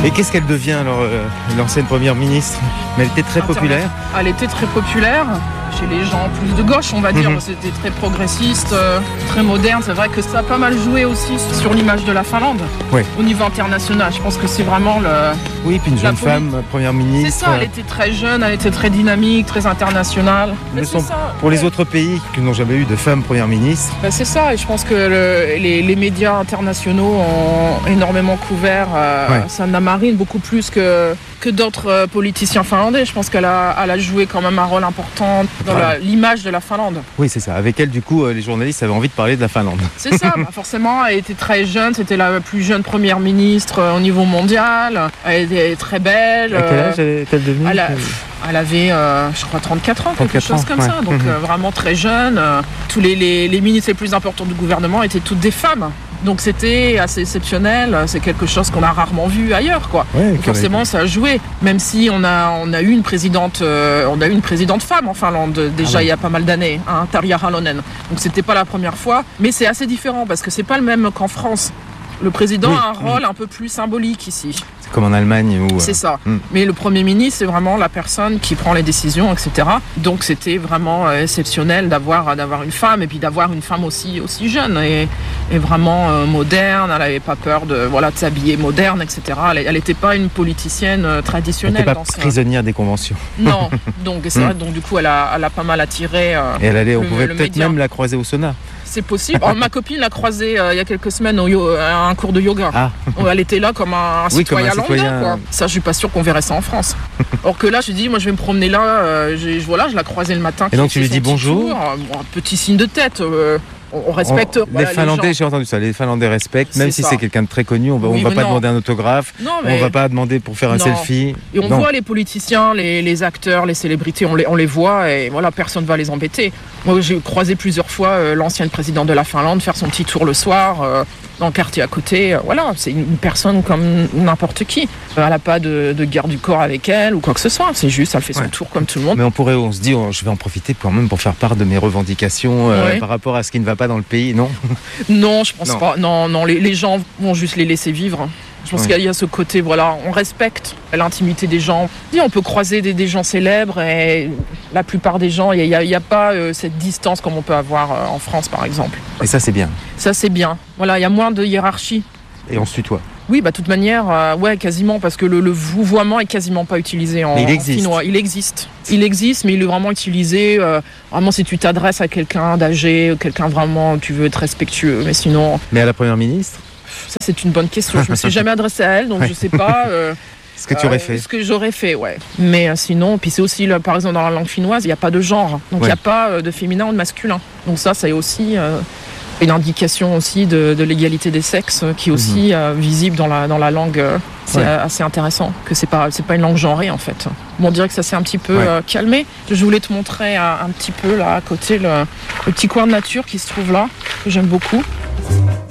Et qu'est-ce qu'elle devient alors, l'ancienne première ministre? Mais elle était très populaire. Elle était très populaire chez les gens plus de gauche, on va dire. C'était très progressiste, très moderne. C'est vrai que ça a pas mal joué aussi sur l'image de la Finlande au niveau international. Je pense que c'est vraiment le... Oui, puis une jeune femme, première ministre. C'est ça, elle était très jeune, elle était très dynamique, très internationale. Pour les autres pays qui n'ont jamais eu de femme première ministre. C'est ça, et je pense que les médias internationaux ont énormément couvert Sanna Marin, beaucoup plus que d'autres politiciens finlandais. Je pense qu'elle a joué quand même un rôle important dans l'image de la Finlande. Oui, c'est ça. Avec elle, du coup, les journalistes avaient envie de parler de la Finlande. C'est ça. Forcément, elle était très jeune. C'était la plus jeune première ministre au niveau mondial. Elle était très belle. À quel âge est-elle devenue? Elle avait, je crois, 34 ans, quelque chose comme ça. Donc, vraiment très jeune. Tous les ministres les plus importants du gouvernement étaient toutes des femmes. Donc c'était assez exceptionnel, c'est quelque chose qu'on a rarement vu ailleurs, quoi. Ouais, forcément, ça a joué. Même si on a eu une présidente femme en Finlande déjà il y a pas mal d'années, Tarja Halonen. Donc c'était pas la première fois, mais c'est assez différent parce que c'est pas le même qu'en France. Le président a un rôle un peu plus symbolique ici. C'est comme en Allemagne où... C'est ça. Mais le Premier ministre, c'est vraiment la personne qui prend les décisions, etc. Donc c'était vraiment exceptionnel d'avoir une femme et puis d'avoir une femme aussi jeune et vraiment moderne. Elle n'avait pas peur de s'habiller moderne, etc. Elle n'était pas une politicienne traditionnelle. Elle n'était pas prisonnière des conventions. Non. Donc c'est vrai. Donc du coup, elle a pas mal attiré. Et on pouvait peut-être même la croiser au sauna. C'est possible. Ma copine l'a croisée il y a quelques semaines à un cours de yoga. Elle était là comme un citoyen lambda, quoi. Ça, je suis pas sûre qu'on verrait ça en France. Or que là, je dis, moi, je vais me promener là. Je la croisais le matin. Et donc, tu lui dis bonjour. Un petit signe de tête. On respecte. Les Finlandais, j'ai entendu ça. Les Finlandais respectent, même si c'est quelqu'un de très connu. On va pas demander un autographe. On va pas demander pour faire un selfie. Et on voit les politiciens, les acteurs, les célébrités, on les voit et personne va les embêter. Moi, j'ai croisé plusieurs fois l'ancienne présidente de la Finlande faire son petit tour le soir dans le quartier à côté. C'est une personne comme n'importe qui. Elle n'a pas de garde du corps avec elle ou quoi que ce soit. C'est juste, elle fait son tour comme tout le monde. Mais on se dit, je vais en profiter quand même pour faire part de mes revendications par rapport à ce qui ne va pas dans le pays, non? Non, je pense pas. Non, les gens vont juste les laisser vivre. Je pense qu'il y a ce côté, on respecte l'intimité des gens. On peut croiser des gens célèbres et la plupart des gens, il n'y a pas cette distance comme on peut avoir en France, par exemple. Et ça, c'est bien. Ça, c'est bien. Il y a moins de hiérarchie. Et on se tutoie. Oui, de toute manière, quasiment, parce que le vouvoiement est quasiment pas utilisé en finnois. Il existe, mais il est vraiment utilisé, vraiment si tu t'adresses à quelqu'un d'âgé, quelqu'un vraiment, tu veux être respectueux, mais sinon... Mais à la première ministre? Ça, c'est une bonne question. Je me suis jamais adressée à elle, donc je sais pas... ce que tu aurais fait. Ce que j'aurais fait, Mais sinon, puis c'est aussi, par exemple, dans la langue finnoise, il n'y a pas de genre. Donc il n'y a pas de féminin ou de masculin. Donc ça, c'est aussi... une indication aussi de l'égalité des sexes qui est aussi visible dans la langue. C'est assez intéressant que c'est pas une langue genrée en fait. Bon, on dirait que ça s'est un petit peu calmé. Je voulais te montrer un petit peu là à côté le petit coin de nature qui se trouve là, que j'aime beaucoup.